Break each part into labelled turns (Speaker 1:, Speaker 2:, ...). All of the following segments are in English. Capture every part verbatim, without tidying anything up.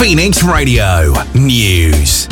Speaker 1: Phoenix Radio News.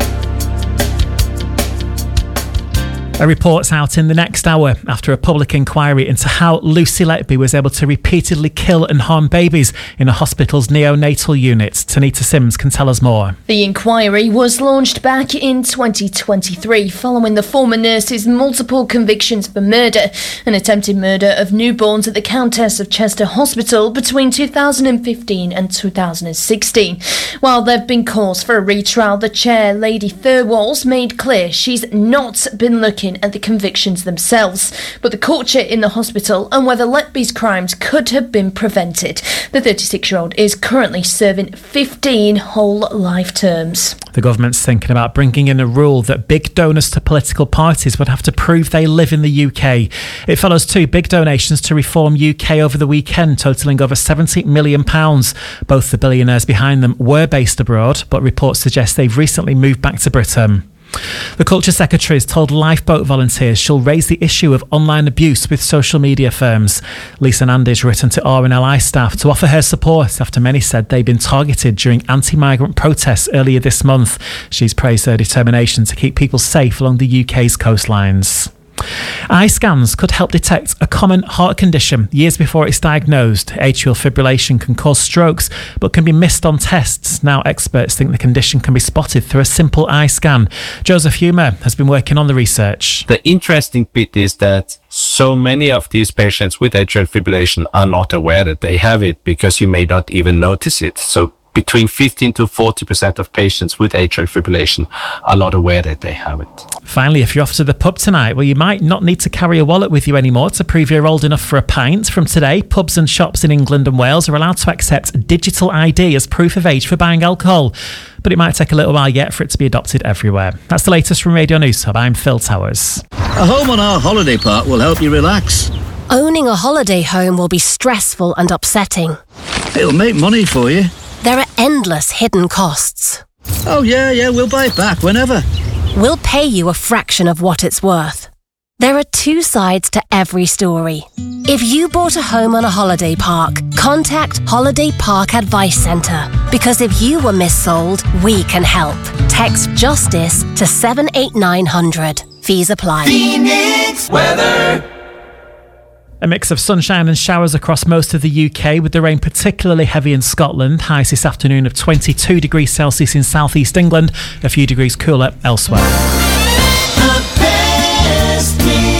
Speaker 2: A report's out in the next hour after a public inquiry into how Lucy Letby was able to repeatedly kill and harm babies in a hospital's neonatal unit. Tanita Sims can tell us more.
Speaker 3: The inquiry was launched back in twenty twenty-three following the former nurse's multiple convictions for murder and attempted murder of newborns at the Countess of Chester Hospital between two thousand fifteen and two thousand sixteen. While there have been calls for a retrial, the chair, Lady Thirlwalls, made clear she's not been looking at the convictions themselves, but the culture in the hospital and whether Letby's crimes could have been prevented. The thirty-six-year-old is currently serving fifteen whole life terms.
Speaker 2: The government's thinking about bringing in a rule that big donors to political parties would have to prove they live in the U K. It follows two big donations to Reform U K over the weekend, totalling over seventy million pounds. Both the billionaires behind them were based abroad, but reports suggest they've recently moved back to Britain. The Culture Secretary has told Lifeboat volunteers she'll raise the issue of online abuse with social media firms. Lisa Nandy's written to R N L I staff to offer her support after many said they'd been targeted during anti-migrant protests earlier this month. She's praised their determination to keep people safe along the U K's coastlines. Eye scans could help detect a common heart condition years before it's diagnosed. Atrial fibrillation can cause strokes but can be missed on tests. Now experts think the condition can be spotted through a simple eye scan. Joseph Humer has been working on the research.
Speaker 4: The interesting bit is that so many of these patients with atrial fibrillation are not aware that they have it because you may not even notice it. So between fifteen to forty percent of patients with atrial fibrillation are not aware that they have it.
Speaker 2: Finally, if you're off to the pub tonight, well, you might not need to carry a wallet with you anymore to prove you're old enough for a pint. From today, pubs and shops in England and Wales are allowed to accept digital I D as proof of age for buying alcohol. But it might take a little while yet for it to be adopted everywhere. That's the latest from Radio News Hub. I'm Phil Towers.
Speaker 5: A home on our holiday park will help you relax.
Speaker 6: Owning a holiday home will be stressful and upsetting.
Speaker 5: It'll make money for you.
Speaker 6: There are endless hidden costs.
Speaker 5: Oh, yeah, yeah, we'll buy it back whenever.
Speaker 6: We'll pay you a fraction of what it's worth. There are two sides to every story. If you bought a home on a holiday park, contact Holiday Park Advice Centre. Because if you were missold, we can help. Text JUSTICE to seven eight nine hundred. Fees apply.
Speaker 1: Phoenix weather.
Speaker 2: A mix of sunshine and showers across most of the U K, with the rain particularly heavy in Scotland. Highs this afternoon of twenty-two degrees Celsius in southeast England, a few degrees cooler elsewhere.
Speaker 1: The best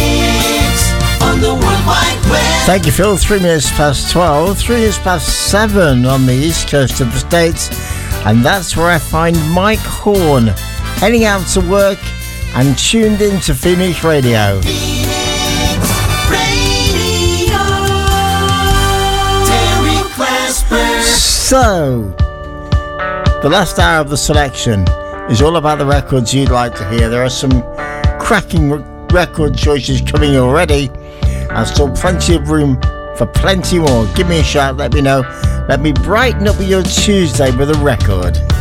Speaker 1: mix on the World Wide Web.
Speaker 7: Thank you, Phil. Three minutes past twelve, three minutes past seven on the east coast of the States. And that's where I find Mike Horn, heading out to work and tuned in to Phoenix Radio. So, the last hour of the selection is all about the records you'd like to hear. There are some cracking record choices coming already, and still plenty of room for plenty more. Give me a shout, let me know. Let me brighten up your Tuesday with a record.